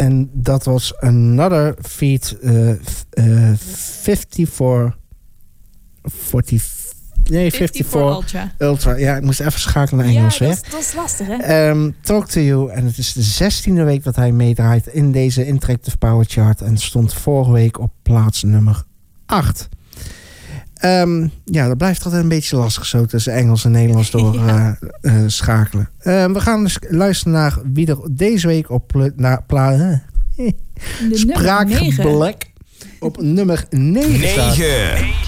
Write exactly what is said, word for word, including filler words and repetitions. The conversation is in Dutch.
En dat was Another Feat uh, uh, vijfenveertig... veertig, nee, vijfenveertig Ultra. Ultra. Ja, ik moest even schakelen naar Engels. Ja, hè? dat is, dat is lastig, hè? Um, Talk to You. En het is de zestiende week dat hij meedraait in deze Interactive Power Chart. En stond vorige week op plaats nummer acht. Um, ja, dat blijft altijd een beetje lastig zo tussen Engels en Nederlands door ja. uh, uh, schakelen. Uh, we gaan dus luisteren naar wie er deze week op pl- naar pla- uh, spraakgeblek op nummer negen staat.